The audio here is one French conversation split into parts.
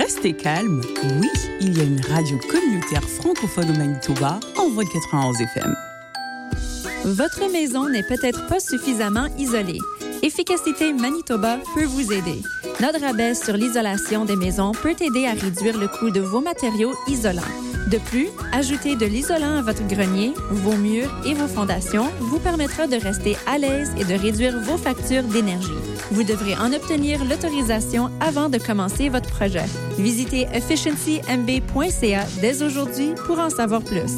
restez calme. Oui, il y a une radio communautaire francophone au Manitoba, Envol 91 FM. Votre maison n'est peut-être pas suffisamment isolée. Efficacité Manitoba peut vous aider. Notre rabais sur l'isolation des maisons peut aider à réduire le coût de vos matériaux isolants. De plus, ajouter de l'isolant à votre grenier, vos murs et vos fondations vous permettra de rester à l'aise et de réduire vos factures d'énergie. Vous devrez en obtenir l'autorisation avant de commencer votre projet. Visitez efficiencymb.ca dès aujourd'hui pour en savoir plus.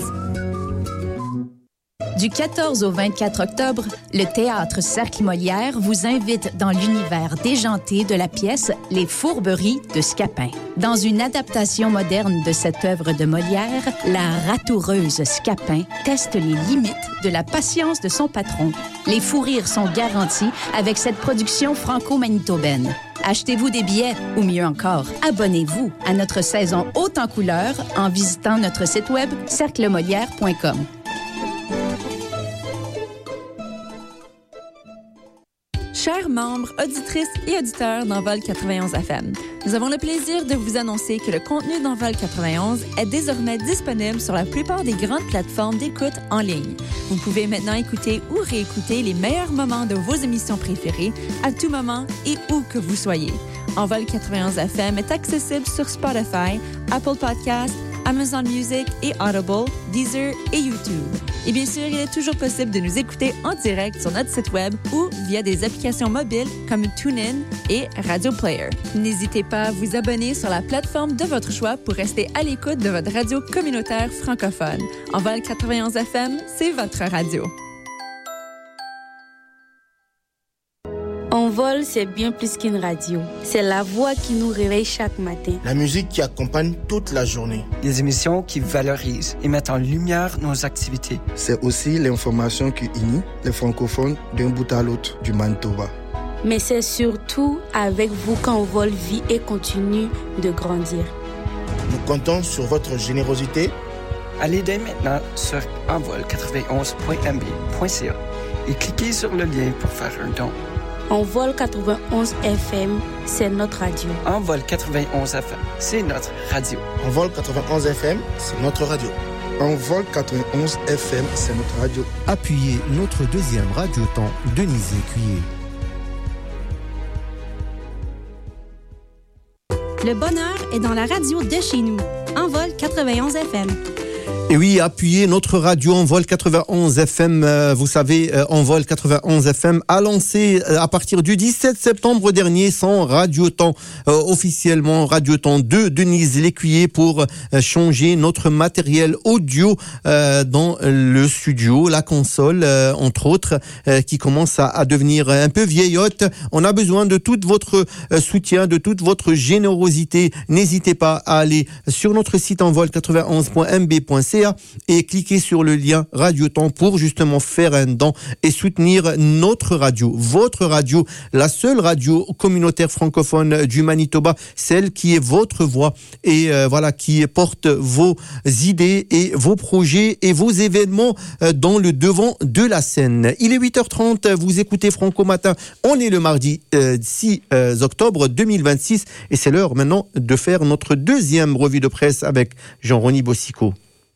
Du 14 au 24 octobre, le Théâtre Cercle Molière vous invite dans l'univers déjanté de la pièce Les Fourberies de Scapin. Dans une adaptation moderne de cette œuvre de Molière, la ratoureuse Scapin teste les limites de la patience de son patron. Les fous rires sont garantis avec cette production franco-manitobaine. Achetez-vous des billets, ou mieux encore, abonnez-vous à notre saison haute en couleurs en visitant notre site web cerclemolière.com. Chers membres, auditrices et auditeurs d'Envol 91 FM, nous avons le plaisir de vous annoncer que le contenu d'Envol 91 est désormais disponible sur la plupart des grandes plateformes d'écoute en ligne. Vous pouvez maintenant écouter ou réécouter les meilleurs moments de vos émissions préférées à tout moment et où que vous soyez. Envol 91 FM est accessible sur Spotify, Apple Podcasts, Amazon Music et Audible, Deezer et YouTube. Et bien sûr, il est toujours possible de nous écouter en direct sur notre site web ou via des applications mobiles comme TuneIn et Radio Player. N'hésitez pas à vous abonner sur la plateforme de votre choix pour rester à l'écoute de votre radio communautaire francophone. Envol 91 FM, c'est votre radio. Envol, c'est bien plus qu'une radio. C'est la voix qui nous réveille chaque matin. La musique qui accompagne toute la journée. Les émissions qui valorisent et mettent en lumière nos activités. C'est aussi l'information qui unit les francophones d'un bout à l'autre du Manitoba. Mais c'est surtout avec vous qu'Envol vit et continue de grandir. Nous comptons sur votre générosité. Allez dès maintenant sur envol91.mb.ca et cliquez sur le lien pour faire un don. Envol 91 FM, c'est notre radio. Envol 91 FM, c'est notre radio. Envol 91 FM, c'est notre radio. Envol 91 FM, c'est notre radio. Appuyez notre deuxième radio-temps, Denise Lécuyer. Le bonheur est dans la radio de chez nous. Envol 91 FM. Et oui, appuyez notre radio Envol 91 FM. Vous savez, Envol 91 FM a lancé à partir du 17 septembre dernier son radioton, officiellement radioton de Denise Lécuyer pour changer notre matériel audio dans le studio, la console, entre autres, qui commence à devenir un peu vieillotte. On a besoin de tout votre soutien, de toute votre générosité. N'hésitez pas à aller sur notre site envol91.mb.ca et cliquez sur le lien Radioton pour justement faire un don et soutenir notre radio, votre radio, la seule radio communautaire francophone du Manitoba, celle qui est votre voix et voilà, qui porte vos idées et vos projets et vos événements dans le devant de la scène. Il est 8h30, vous écoutez Franco Matin, on est le mardi 6 octobre 2026 et c'est l'heure maintenant de faire notre deuxième revue de presse avec Jean-Rony Bossico.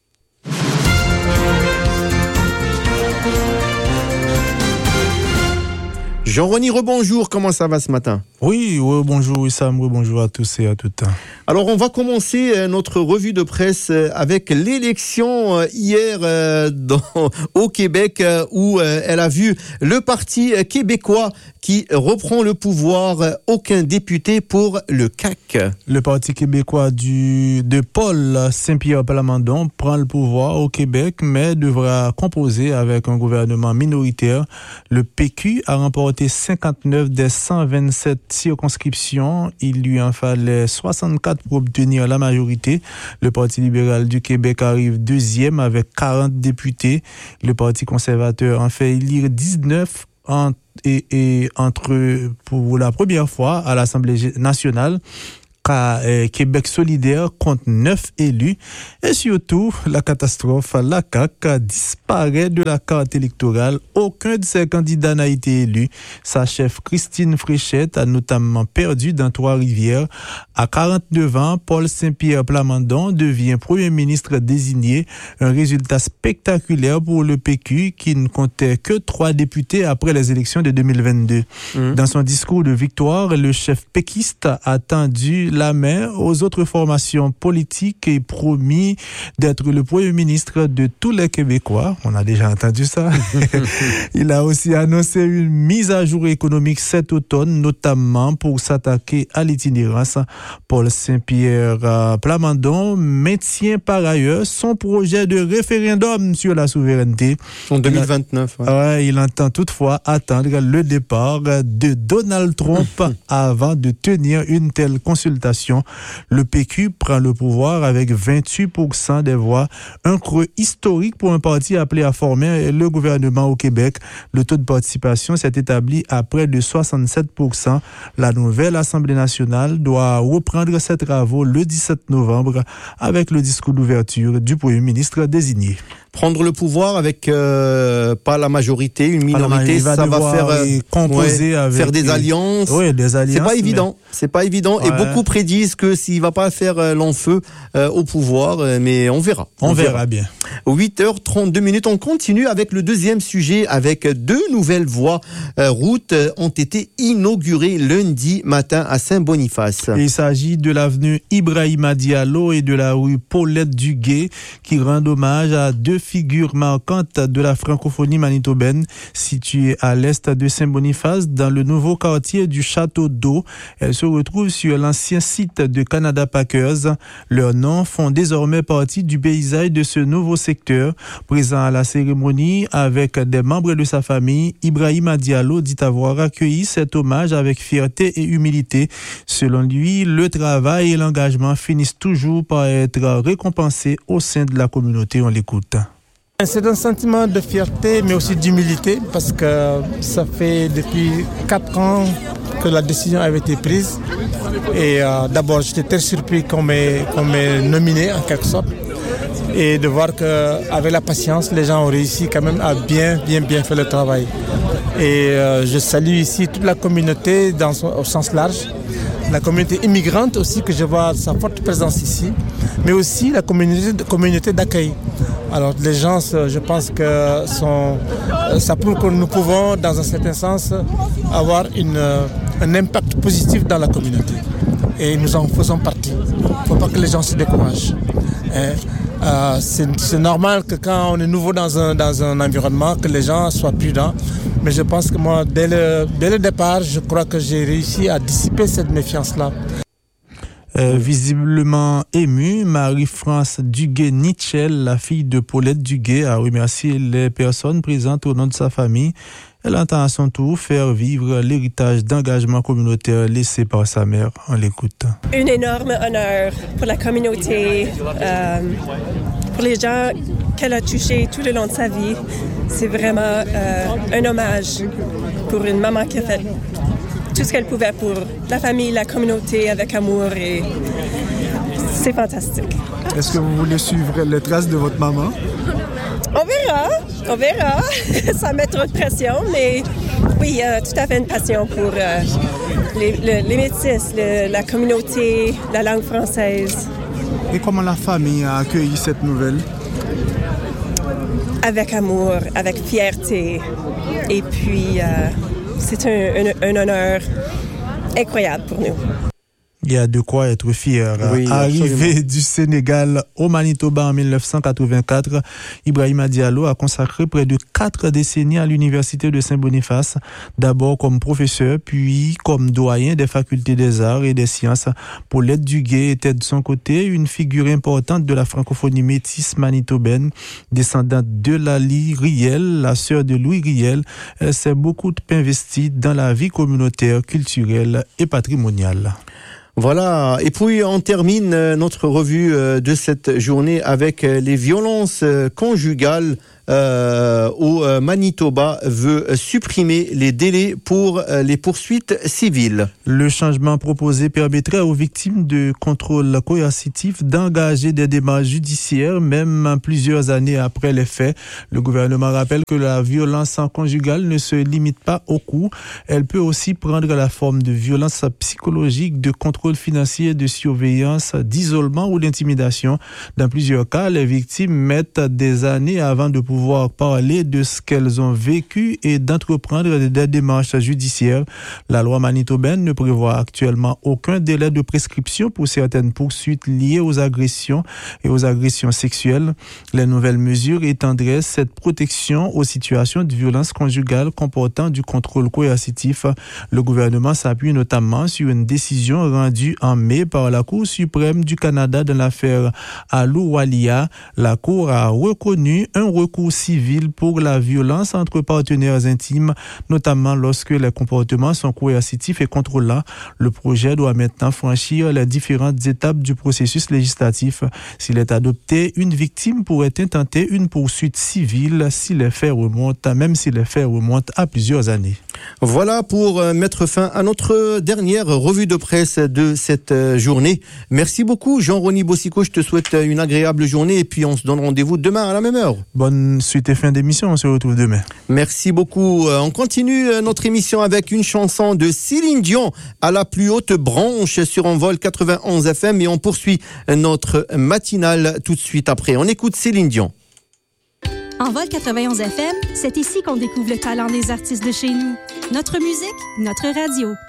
Jean-Rony, rebonjour, comment ça va ce matin? Oui, bonjour Sam, bonjour à tous et à toutes. Alors on va commencer notre revue de presse avec l'élection hier au Québec où elle a vu le Parti québécois qui reprend le pouvoir, aucun député pour le CAQ. Le Parti québécois de Paul Saint-Pierre Plamondon prend le pouvoir au Québec mais devra composer avec un gouvernement minoritaire. Le PQ a remporté 59 des 127 circonscriptions. Il lui en fallait 64 pour obtenir la majorité. Le Parti libéral du Québec arrive deuxième avec 40 députés. Le Parti conservateur en fait élire 19 pour la première fois à l'Assemblée nationale. Québec solidaire compte 9 élus. Et surtout, la catastrophe, la CAQ disparaît de la carte électorale. Aucun de ses candidats n'a été élu. Sa chef Christine Fréchette a notamment perdu dans Trois-Rivières. À 49 ans, Paul Saint-Pierre Plamondon devient Premier ministre désigné. Un résultat spectaculaire pour le PQ qui ne comptait que 3 députés après les élections de 2022. Dans son discours de victoire, le chef péquiste a tendu la main aux autres formations politiques et promis d'être le Premier ministre de tous les Québécois. On a déjà entendu ça. Il a aussi annoncé une mise à jour économique cet automne, notamment pour s'attaquer à l'itinérance. Paul Saint-Pierre Plamondon maintient par ailleurs son projet de référendum sur la souveraineté. En 2029. Il entend toutefois attendre le départ de Donald Trump avant de tenir une telle consultation. Le PQ prend le pouvoir avec 28% des voix, un creux historique pour un parti appelé à former le gouvernement au Québec. Le taux de participation s'est établi à près de 67%. La nouvelle Assemblée nationale doit reprendre ses travaux le 17 novembre avec le discours d'ouverture du Premier ministre désigné. Prendre le pouvoir avec pas la majorité, une minorité, ça va faire composer avec faire des alliances. Oui, des alliances. C'est pas évident. Et beaucoup prédisent que s'il va pas faire long feu au pouvoir, mais on verra. On verra bien. 8h32, on continue avec le deuxième sujet, avec 2 nouvelles voies routes ont été inaugurées lundi matin à Saint-Boniface. Il s'agit de l'avenue Ibrahima Diallo et de la rue Paulette Duguay qui rendent hommage à 2 figures marquantes de la francophonie manitobaine situées à l'est de Saint-Boniface dans le nouveau quartier du Château d'Eau. Elles se retrouvent sur l'ancien site de Canada Packers. Leurs noms font désormais partie du paysage de ce nouveau secteur. Présent à la cérémonie avec des membres de sa famille, Ibrahima Diallo dit avoir accueilli cet hommage avec fierté et humilité. Selon lui, le travail et l'engagement finissent toujours par être récompensés au sein de la communauté. On l'écoute. C'est un sentiment de fierté, mais aussi d'humilité, parce que ça fait depuis 4 ans que la décision avait été prise. Et d'abord, j'étais très surpris qu'on m'ait nominé, en quelque sorte. Et de voir qu'avec la patience, les gens ont réussi quand même à bien faire le travail. Et je salue ici toute la communauté au sens large. La communauté immigrante aussi, que je vois sa forte présence ici, mais aussi la communauté d'accueil. Alors les gens, je pense que ça prouve que nous pouvons, dans un certain sens, avoir un impact positif dans la communauté. Et nous en faisons partie. Il ne faut pas que les gens se découragent. C'est normal que quand on est nouveau dans un environnement, que les gens soient prudents. Mais je pense que moi, dès le départ, je crois que j'ai réussi à dissiper cette méfiance-là. Visiblement émue, Marie-France Duguay-Nichel, la fille de Paulette Duguay, a remercié les personnes présentes au nom de sa famille. Elle entend à son tour faire vivre l'héritage d'engagement communautaire laissé par sa mère. On l'écoute. Un énorme honneur pour la communauté, pour les gens qu'elle a touchés tout le long de sa vie. C'est vraiment un hommage pour une maman qui a fait tout ce qu'elle pouvait pour la famille, la communauté, avec amour, et c'est fantastique. Est-ce que vous voulez suivre les traces de votre maman? On verra. Ça met trop de pression, mais oui, tout à fait une passion pour les métis, la communauté, la langue française. Et comment la famille a accueilli cette nouvelle? Avec amour, avec fierté, et puis c'est un honneur incroyable pour nous. Il y a de quoi être fier. Oui, Arrivé du Sénégal au Manitoba en 1984, Ibrahima Diallo a consacré près de 4 décennies à l'Université de Saint-Boniface, d'abord comme professeur, puis comme doyen des facultés des arts et des sciences. Paulette Duguay était de son côté une figure importante de la francophonie métisse manitobaine, descendante de Lali Riel, la sœur de Louis Riel. Elle s'est beaucoup investie dans la vie communautaire, culturelle et patrimoniale. Voilà, et puis on termine notre revue de cette journée avec les violences conjugales au Manitoba veut supprimer les délais pour les poursuites civiles. Le changement proposé permettrait aux victimes de contrôle coercitif d'engager des démarches judiciaires, même plusieurs années après les faits. Le gouvernement rappelle que la violence conjugale ne se limite pas au coup. Elle peut aussi prendre la forme de violence psychologique, de contrôle financier, de surveillance, d'isolement ou d'intimidation. Dans plusieurs cas, les victimes mettent des années avant de pouvoir parler de ce qu'elles ont vécu et d'entreprendre des démarches judiciaires. La loi manitobaine ne prévoit actuellement aucun délai de prescription pour certaines poursuites liées aux agressions et aux agressions sexuelles. Les nouvelles mesures étendraient cette protection aux situations de violence conjugale comportant du contrôle coercitif. Le gouvernement s'appuie notamment sur une décision rendue en mai par la Cour suprême du Canada dans l'affaire Ahluwalia. La Cour a reconnu un recours civil pour la violence entre partenaires intimes, notamment lorsque les comportements sont coercitifs et contrôlants. Le projet doit maintenant franchir les différentes étapes du processus législatif. S'il est adopté, une victime pourrait intenter une poursuite civile si les faits remontent, même si les faits remontent à plusieurs années. Voilà pour mettre fin à notre dernière revue de presse de cette journée. Merci beaucoup Jean-Rony Bossico, je te souhaite une agréable journée et puis on se donne rendez-vous demain à la même heure. Bonne suite et fin d'émission, on se retrouve demain. Merci beaucoup. On continue notre émission avec une chanson de Céline Dion à la plus haute branche sur Envol 91 FM et on poursuit notre matinale tout de suite après. On écoute Céline Dion. Envol 91 FM, c'est ici qu'on découvre le talent des artistes de chez nous. Notre musique, notre radio.